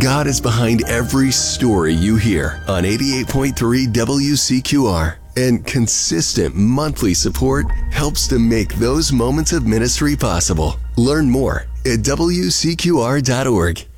God is behind every story you hear on 88.3 WCQR, and consistent monthly support helps to make those moments of ministry possible. Learn more at WCQR.org.